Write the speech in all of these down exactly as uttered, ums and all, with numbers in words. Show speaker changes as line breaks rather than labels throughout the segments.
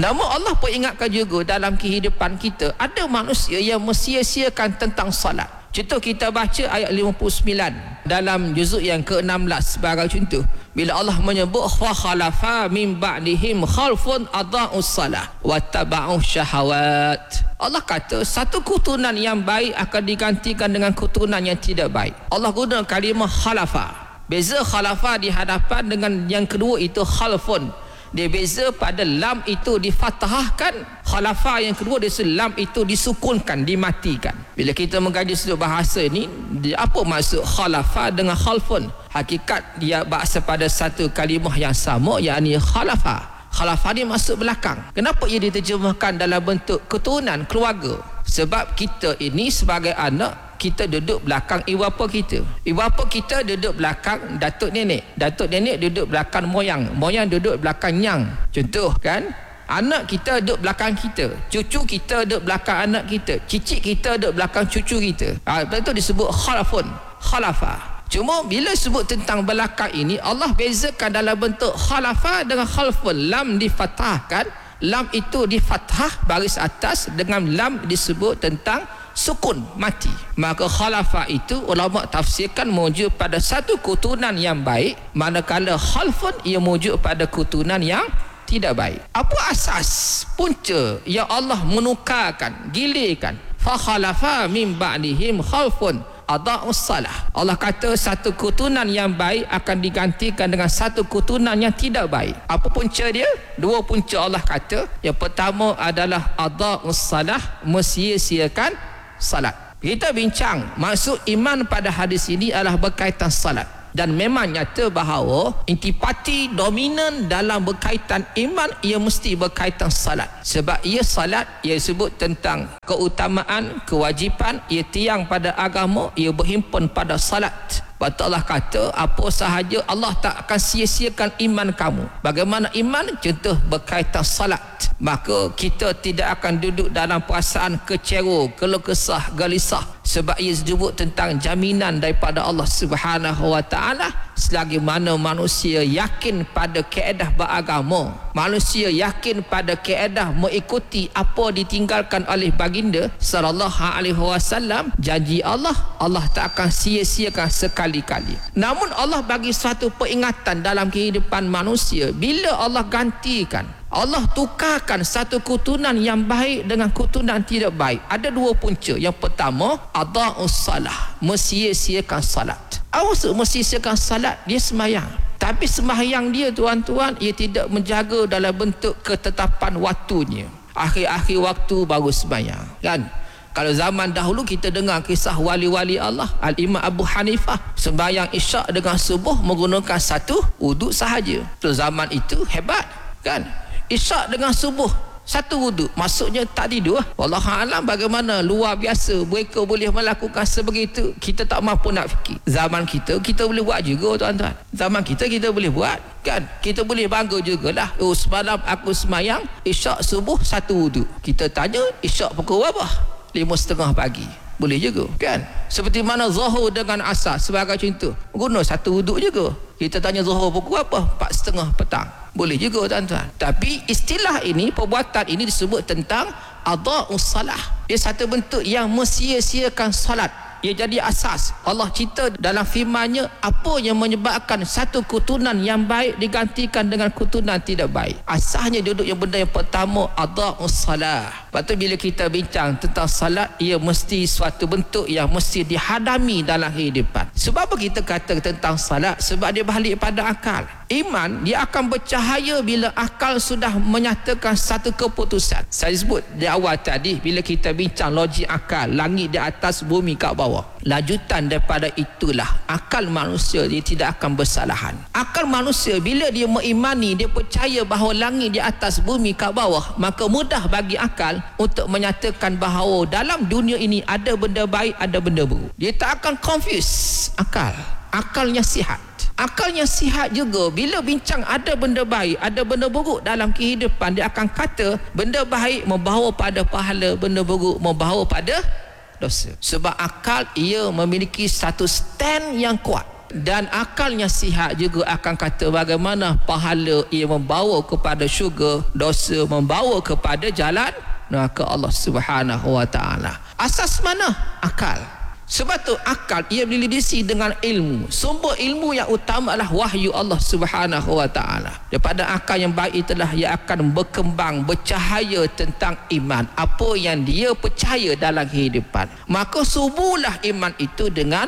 Namun Allah pun ingatkan juga dalam kehidupan kita ada manusia yang mensia-siakan tentang salat. Contoh kita baca ayat lima puluh sembilan dalam juzuk yang ke enam belas sebagai contoh. Bila Allah menyebut fa khalafa min ba'dihim khalfun adaa'us salah wa taba'u syahawat. Allah kata satu keturunan yang baik akan digantikan dengan keturunan yang tidak baik. Allah guna kalimah khalafa. Beza khalafa di hadapan dengan yang kedua itu khalfun. Dia beza pada lam itu difathahkan, khalafa yang kedua dia lam itu disukunkan, dimatikan. Bila kita mengkaji sudut bahasa ni, apa maksud khalafa dengan khalfun? Hakikat dia bahasa pada satu kalimah yang sama, yakni khalafa. Khalafa ni maksud belakang. Kenapa ia diterjemahkan dalam bentuk keturunan, keluarga? Sebab kita ini sebagai anak, kita duduk belakang ibu bapa kita. Ibu bapa kita duduk belakang datuk nenek. Datuk nenek duduk belakang moyang. Moyang duduk belakang nyang. Contoh kan? Anak kita duduk belakang kita. Cucu kita duduk belakang anak kita. Cicit kita duduk belakang cucu kita. Ha, itu disebut khalafun. Khalafah. Cuma bila sebut tentang belakang ini, Allah bezakan dalam bentuk khalafa dengan khalfun. Lam difathahkan. Lam itu difathah baris atas dengan lam disebut tentang sukun, mati. Maka khalafah itu ulama tafsirkan merujuk pada satu keturunan yang baik, manakala khalfun ia merujuk pada keturunan yang tidak baik. Apa asas punca yang Allah menukarkan, gilirkan fa khalafa min ba'dihim khalfun adaa'us salah? Allah kata satu keturunan yang baik akan digantikan dengan satu keturunan yang tidak baik. Apa punca dia? Dua punca Allah kata. Yang pertama adalah adaa'us salah, mensia-siakan salat. Kita bincang maksud iman pada hadis ini adalah berkaitan salat, dan memang nyata bahawa intipati dominan dalam berkaitan iman ia mesti berkaitan salat. Sebab ia salat ia sebut tentang keutamaan, kewajipan, ia tiang pada agama, ia berhimpun pada salat. Lepas Allah kata apa sahaja Allah tak akan sia-siakan iman kamu. Bagaimana iman? Contoh berkaitan salat. Maka kita tidak akan duduk dalam perasaan kecewa, keluh kesah, gelisah, sebab ia disebut tentang jaminan daripada Allah Subhanahu wa taala. Selagi mana manusia yakin pada kaedah beragama, manusia yakin pada kaedah mengikuti apa ditinggalkan oleh baginda sallallahu alaihi wasallam, janji Allah Allah tak akan sia-siakan sekali-kali. Namun Allah bagi suatu peringatan dalam kehidupan manusia. Bila Allah gantikan, Allah tukarkan satu keturunan yang baik dengan keturunan tidak baik, ada dua punca. Yang pertama, adaa'us salah, mensia-siakan salat. Apa maksud mensia-siakan salat? Dia sembahyang, tapi sembahyang dia tuan-tuan, ia tidak menjaga dalam bentuk ketetapan waktunya. Akhir-akhir waktu baru sembahyang, kan? Kalau zaman dahulu kita dengar kisah wali-wali Allah, Al-Imam Abu Hanifah sembahyang isyak dengan subuh menggunakan satu wuduk sahaja. Tu zaman itu hebat, kan? Isyak dengan subuh satu wuduk, maksudnya tak tidur. Wallahu alam bagaimana luar biasa mereka boleh melakukan sebegitu, kita tak mampu nak fikir. Zaman kita kita boleh buat juga tuan-tuan. Zaman kita kita boleh buat, kan? Kita boleh bangga jugalah. Oh, semalam aku semayang isyak subuh satu wuduk. Kita tanya isyak pukul berapa? Lima setengah pagi. Boleh juga, kan? Seperti mana zuhur dengan asar sebagai contoh, guna satu wuduk juga. Kita tanya zuhur pukul apa? Empat setengah petang. Boleh juga tuan-tuan. Tapi istilah ini, perbuatan ini disebut tentang adaa'us salah. Dia satu bentuk yang mensia-siakan salat. Ia jadi asas. Allah cerita dalam firman-Nya apa yang menyebabkan satu keturunan yang baik digantikan dengan keturunan tidak baik. Asasnya duduk yang benda yang pertama, adaa'us salah. Lepas tu bila kita bincang tentang salat, ia mesti suatu bentuk yang mesti dihadami dalam kehidupan. Sebab apa kita kata tentang salat? Sebab dia balik pada akal. Iman dia akan bercahaya bila akal sudah menyatakan satu keputusan. Saya sebut di awal tadi bila kita bincang logik akal, langit di atas, bumi kat bawah. Lanjutan daripada itulah akal manusia dia tidak akan bersalahan. Akal manusia bila dia mengimani, dia percaya bahawa langit di atas, bumi kat bawah, maka mudah bagi akal untuk menyatakan bahawa dalam dunia ini ada benda baik, ada benda buruk. Dia tak akan confuse akal. Akalnya sihat. Akalnya sihat juga bila bincang ada benda baik, ada benda buruk dalam kehidupan, dia akan kata benda baik membawa pada pahala, benda buruk membawa pada dosa. Sebab akal ia memiliki satu stand yang kuat. Dan akalnya sihat juga akan kata bagaimana pahala ia membawa kepada syurga, dosa membawa kepada jalan neraka Allah Subhanahu wa taala. Asas mana? Akal. Sebab tu akal ia dilandasi dengan ilmu. Sumber ilmu yang utama adalah wahyu Allah Subhanahu wa taala. Daripada akal yang baik itulah ia akan berkembang, bercahaya tentang iman, apa yang dia percaya dalam kehidupan. Maka subuhlah iman itu dengan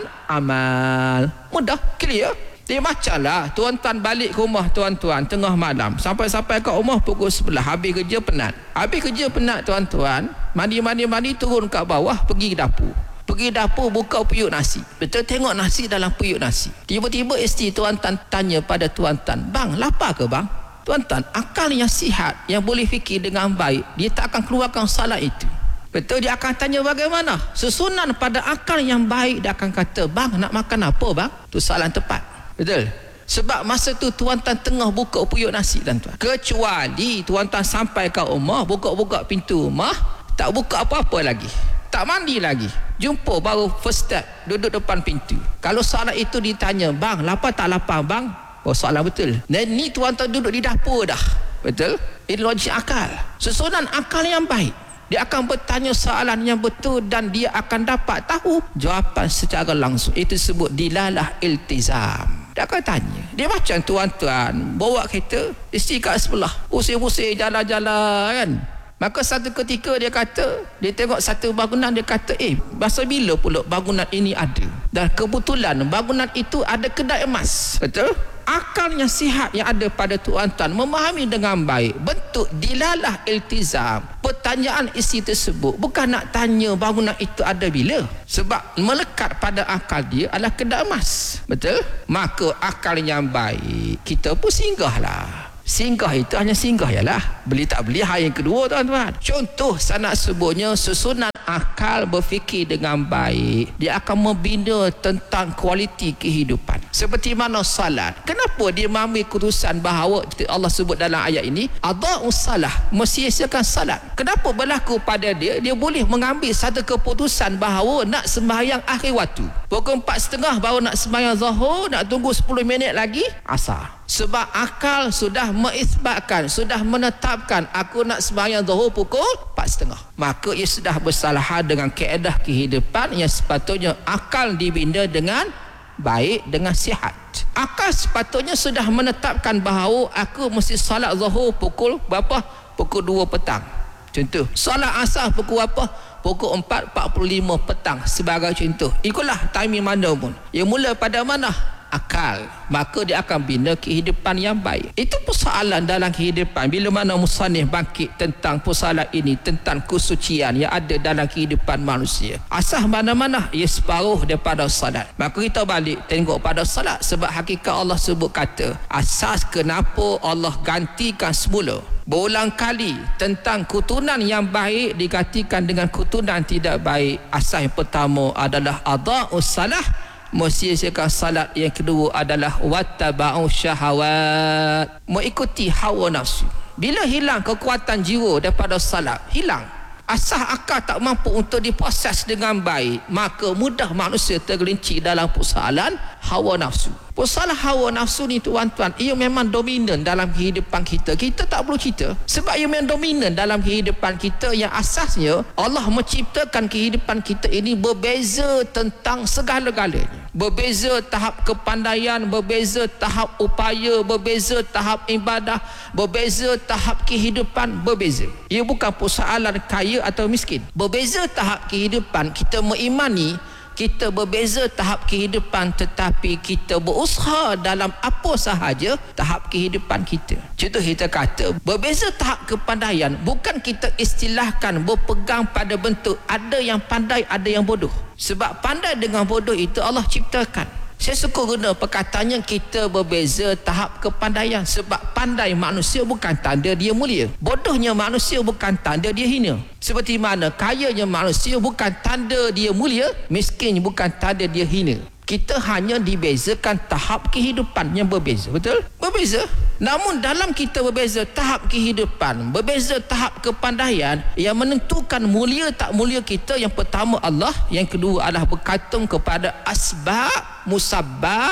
amal. Mudah, clear. Dia macamlah tuan-tuan balik ke rumah tuan-tuan tengah malam, sampai-sampai kat rumah pukul sebelas, habis kerja penat. Habis kerja penat tuan-tuan, mandi-mandi-mandi turun kat bawah pergi ke dapur. Pergi dapur buka periuk nasi. Betul, tengok nasi dalam periuk nasi. Tiba-tiba isteri tuan-tuan tanya pada tuan-tuan, "Bang, lapar ke bang?" Tuan-tuan, akal yang sihat, yang boleh fikir dengan baik, dia tak akan keluarkan salat itu. Betul, dia akan tanya bagaimana? Susunan pada akal yang baik, dia akan kata, "Bang, nak makan apa bang?" Itu soalan tepat. Betul. Sebab masa tu tuan-tuan tengah buka periuk nasi tuan-tuan. Kecuali tuan-tuan sampai ke rumah, buka-buka pintu rumah, tak buka apa-apa lagi, tak mandi lagi, jumpa baru first step duduk depan pintu. Kalau soalan itu ditanya, "Bang, lapar tak lapar bang?" Oh, soalan betul. Dan ni tuan-tuan duduk di dapur dah. Betul? Ini logik akal. Susunan akal yang baik, dia akan bertanya soalan yang betul dan dia akan dapat tahu jawapan secara langsung. Itu sebut dilalah iltizam. Dia akan tanya. Dia macam tuan-tuan bawa kereta, isteri kat sebelah, pusing-pusing jalan-jalan kan. Maka satu ketika dia kata, dia tengok satu bangunan, dia kata, "Eh, masa bila pula bangunan ini ada?" Dan kebetulan bangunan itu ada kedai emas. Betul? Akalnya sihat yang ada pada tuan-tuan memahami dengan baik bentuk dilalah iltizam. Pertanyaan isi tersebut bukan nak tanya bangunan itu ada bila, sebab melekat pada akal dia adalah kedai emas. Betul? Maka akal yang baik, kita pun singgahlah. Singgah itu hanya singgah ialah beli tak beli hal yang kedua tuan-tuan. Contoh saya nak sebutnya, susunan akal berfikir dengan baik, dia akan membina tentang kualiti kehidupan. Seperti mana salat. Kenapa dia mengambil keputusan bahawa Allah sebut dalam ayat ini adha'us salah, mensia-siakan salat. Kenapa berlaku pada dia? Dia boleh mengambil satu keputusan bahawa nak sembahyang akhir waktu, pukul empat tiga puluh baru nak sembahyang zuhur, nak tunggu sepuluh minit lagi asar. Sebab akal sudah mengisbatkan, sudah menetapkan aku nak sembahyang zuhur pukul empat tiga puluh. Maka ia sudah bersalahan dengan kaedah kehidupan yang sepatutnya akal dibina dengan baik, dengan sihat. Akal sepatutnya sudah menetapkan bahawa aku mesti salat zuhur pukul berapa? Pukul dua petang. Contoh, salat asar pukul apa? Pukul empat empat puluh lima petang, sebagai contoh. Ikutlah timing mana pun. Ia mula pada mana? Akal. Maka dia akan bina kehidupan yang baik. Itu persoalan dalam kehidupan. Bila mana musannif bangkit tentang persoalan ini, tentang kesucian yang ada dalam kehidupan manusia. Asas mana-mana? Ia separuh daripada salat. Maka kita balik tengok pada salat. Sebab hakikat Allah sebut kata, asas kenapa Allah gantikan semula berulang kali tentang keturunan yang baik digantikan dengan keturunan tidak baik. Asas yang pertama adalah adha'us salah, mensia-siakan salat. Yang kedua adalah wattaba'u syahawat, mengikuti hawa nafsu. Bila hilang kekuatan jiwa daripada salat, hilang asas akal, tak mampu untuk diproses dengan baik, maka mudah manusia tergelincir dalam persoalan hawa nafsu. Persoalan hawa nafsu ni tuan-tuan, ia memang dominan dalam kehidupan kita. Kita tak perlu cerita, sebab ia memang dominan dalam kehidupan kita, yang asasnya Allah menciptakan kehidupan kita ini berbeza tentang segala-galanya. Berbeza tahap kepandaian, berbeza tahap upaya, berbeza tahap ibadah, berbeza tahap kehidupan, berbeza. Ia bukan persoalan kaya atau miskin. Berbeza tahap kehidupan, kita mengimani kita berbeza tahap kehidupan, tetapi kita berusaha dalam apa sahaja tahap kehidupan kita. Contoh kita kata berbeza tahap kepandaian, bukan kita istilahkan berpegang pada bentuk ada yang pandai, ada yang bodoh. Sebab pandai dengan bodoh itu Allah ciptakan. Saya suka guna perkataannya kita berbeza tahap kepandaian. Sebab pandai manusia bukan tanda dia mulia, bodohnya manusia bukan tanda dia hina. Seperti mana kayanya manusia bukan tanda dia mulia, miskin bukan tanda dia hina. Kita hanya dibezakan tahap kehidupan yang berbeza. Betul? Berbeza. Namun dalam kita berbeza tahap kehidupan, berbeza tahap kepandaian, yang menentukan mulia tak mulia kita, yang pertama Allah, yang kedua adalah bergantung kepada asbab, musabbab,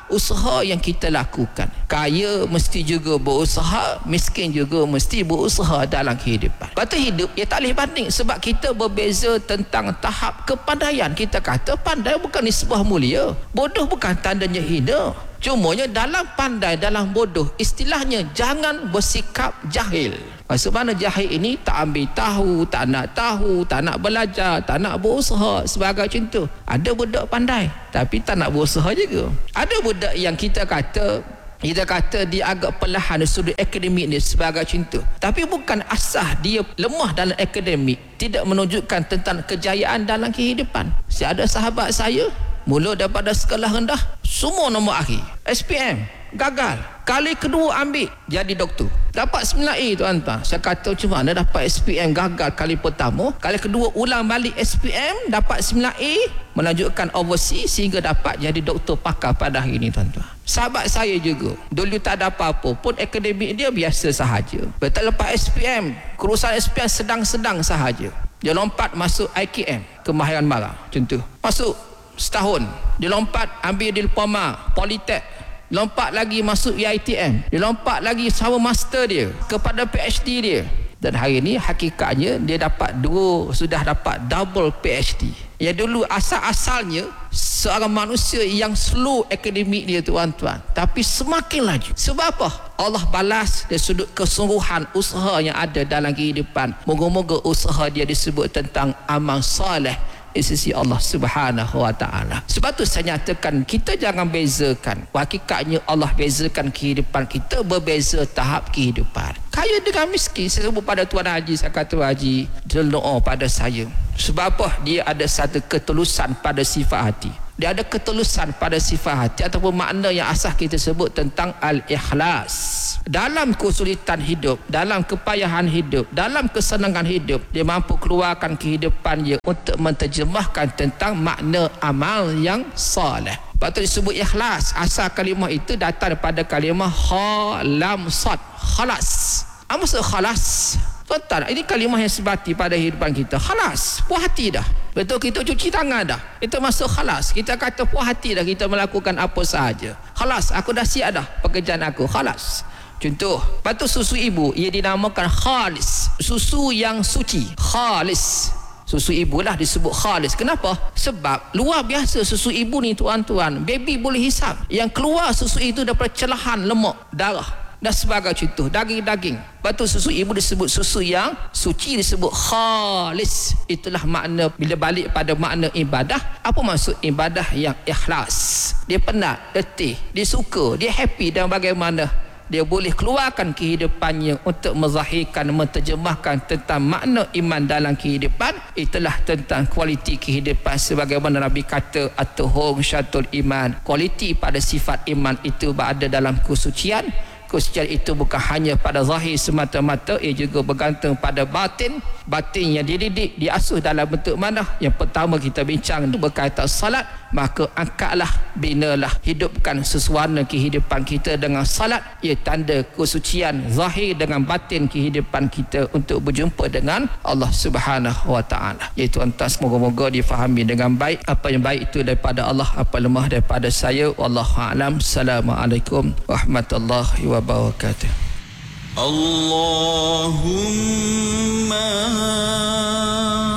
usaha yang kita lakukan. Kaya mesti juga berusaha, miskin juga mesti berusaha dalam kehidupan. Lepas tu hidup ia tak boleh banding sebab kita berbeza tentang tahap kepandaian. Kita kata pandai bukan nisbah mulia, bodoh bukan tandanya hina. Cumanya dalam pandai, dalam bodoh, istilahnya jangan bersikap jahil. Maksud mana jahil ini? Tak ambil tahu, tak nak tahu, tak nak belajar, tak nak berusaha sebagai macam tu. Ada budak pandai tapi tak nak berusaha juga. Ada budak yang kita kata kita kata dia agak perlahan dari sudut akademik ni sebagai macam tu, tapi bukan asah dia lemah dalam akademik tidak menunjukkan tentang kejayaan dalam kehidupan. Saya ada sahabat saya mula daripada sekolah rendah semua nombor akhir, S P M gagal, kali kedua ambil jadi doktor dapat sembilan A tuan-tuan. Saya kata macam mana dapat S P M gagal kali pertama, kali kedua ulang balik S P M dapat sembilan A, melanjutkan overseas sehingga dapat jadi doktor pakar pada hari ini tuan-tuan. Sahabat saya juga dulu tak ada apa-apa pun, akademik dia biasa sahaja. Betul lepas S P M, kerusakan S P M sedang-sedang sahaja, dia lompat masuk I K M, Kemahiran Barang macam tu. Masuk setahun, dia lompat ambil diploma Politek, lompat lagi masuk I T M, dia lompat lagi sama master dia kepada P H D dia, dan hari ini hakikatnya dia dapat dua, sudah dapat double P H D. Ya dulu asal-asalnya seorang manusia yang slow akademik dia tuan-tuan, tapi semakin laju. Sebab apa? Allah balas dari sudut kesungguhan usaha yang ada dalam kehidupan. Moga-moga usaha dia disebut tentang amal soleh di sisi Allah Subhanahu wa taala. Sebab tu saya nyatakan kita jangan bezakan. Hakikatnya Allah bezakan kehidupan kita, berbeza tahap kehidupan. Kaya dengan miskin. Saya sebut pada Tuan Haji, saya kata Haji doa pada saya. Sebab apa? Dia ada satu ketulusan pada sifat hati. Dia ada ketulusan pada sifat hati, ataupun makna yang asas kita sebut tentang al-ikhlas. Dalam kesulitan hidup, dalam kepayahan hidup, dalam kesenangan hidup, dia mampu keluarkan kehidupan dia untuk menterjemahkan tentang makna amal yang soleh. Patut disebut ikhlas. Asal kalimah itu datang daripada kalimah khalam sad, khalas. Apa maksud khalas? Tuan-tuan, ini kalimah yang sebati pada kehidupan kita. Khalas, puas hati dah. Betul, kita cuci tangan dah, itu masuk khalas. Kita kata puas hati dah, kita melakukan apa sahaja. Khalas, aku dah siap dah pekerjaan aku. Khalas. Contoh, patut susu ibu, ia dinamakan khalis, susu yang suci. Khalis, susu ibu lah disebut khalis. Kenapa? Sebab luar biasa susu ibu ni tuan-tuan, baby boleh hisap yang keluar susu itu daripada celahan lemak, darah dan sebagai contoh, daging-daging. Lepas tu susu ibu disebut susu yang suci, disebut khalis. Itulah makna bila balik pada makna ibadah. Apa maksud ibadah yang ikhlas? Dia penat, letih, dia suka, dia happy, dan bagaimana dia boleh keluarkan kehidupannya untuk menzahirkan, menterjemahkan tentang makna iman dalam kehidupan. Itulah tentang kualiti kehidupan. Sebagaimana Nabi kata, at-tuhur syatul iman, kualiti pada sifat iman itu berada dalam kesucian. Kesucian itu bukan hanya pada zahir semata-mata, ia juga bergantung pada batin. Batin yang dididik, diasuh dalam bentuk mana? Yang pertama kita bincang berkaitan salat. Maka angkatlah, binalah, hidupkan sesuatu kehidupan kita dengan salat. Ia tanda kesucian zahir dengan batin kehidupan kita untuk berjumpa dengan Allah Subhanahu wa taala. Iaitu tuan-tuan, semoga-moga difahami dengan baik. Apa yang baik itu daripada Allah, apa lemah daripada saya. Wallahu a'lam. Assalamualaikum warahmatullahi wabarakatuh.
Allahumma